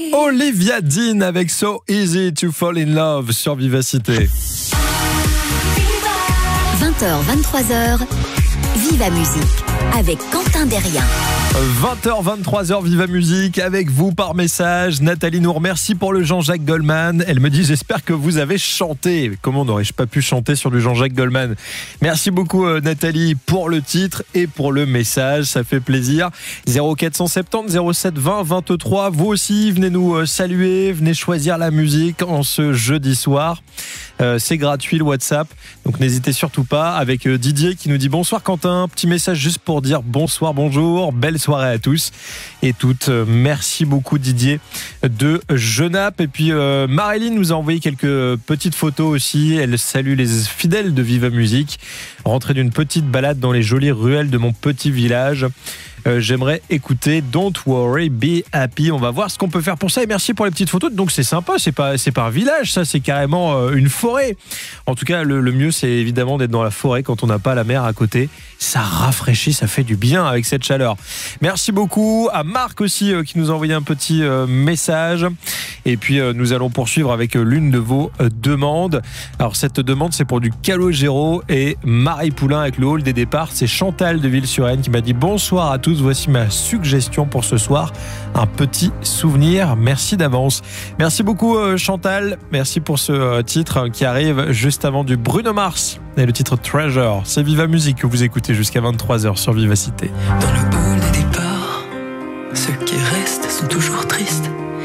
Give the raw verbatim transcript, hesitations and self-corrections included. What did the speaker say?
Olivia Dean avec So Easy to Fall in Love sur Vivacité. vingt heures vingt-trois heures, Viva Musique avec Quentin Derrien. vingt heures vingt-trois heures, Viva Musique avec vous par message. Nathalie nous remercie pour le Jean-Jacques Goldman. Elle me dit j'espère que vous avez chanté. Comment n'aurais-je pas pu chanter sur du Jean-Jacques Goldman? Merci beaucoup euh, Nathalie pour le titre et pour le message, ça fait plaisir. zéro quatre cent soixante-dix zéro sept vingt vingt-trois. Vous aussi venez nous euh, saluer, venez choisir la musique en ce jeudi soir. Euh, c'est gratuit le WhatsApp, donc n'hésitez surtout pas. Avec euh, Didier qui nous dit bonsoir Quentin, petit message juste pour dire bonsoir, bonjour, belle soirée à tous et toutes. Merci beaucoup Didier de Genappe. Et puis euh, Marilyn nous a envoyé quelques petites photos aussi. Elle salue les fidèles de Viva Musique. Rentrée d'une petite balade dans les jolies ruelles de mon petit village. Euh, j'aimerais écouter Don't Worry, Be Happy. On va voir ce qu'on peut faire pour ça. Et merci pour les petites photos. Donc c'est sympa, c'est pas, c'est pas un village, ça, c'est carrément euh, une forêt. En tout cas, le, le mieux, c'est évidemment d'être dans la forêt quand on n'a pas la mer à côté. Ça rafraîchit, ça fait du bien avec cette chaleur. Merci beaucoup à Marc aussi euh, qui nous a envoyé un petit euh, message. Et puis euh, nous allons poursuivre avec euh, l'une de vos euh, demandes. Alors cette demande, c'est pour du Calogero et Marie Poulain avec le hall des départs. C'est Chantal de Ville-sur-Aisne qui m'a dit bonsoir à tous. Voici ma suggestion pour ce soir, un petit souvenir. Merci d'avance. Merci beaucoup Chantal. Merci pour ce titre qui arrive juste avant du Bruno Mars et le titre Treasure. C'est Viva Musique que vous écoutez jusqu'à vingt-trois heures sur Vivacité. Dans le hall des départs, ceux qui restent sont toujours tristes.